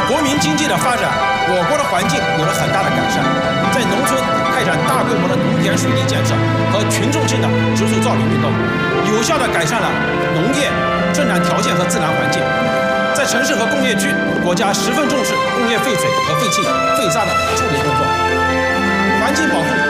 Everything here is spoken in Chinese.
国民经济的发展，我国的环境有了很大的改善，在农村开展大规模的农田水利建设和群众性的植树造林运动，有效地改善了农业生产条件和自然环境。在城市和工业区，国家十分重视工业废水和废气、废渣的处理工作，环境保护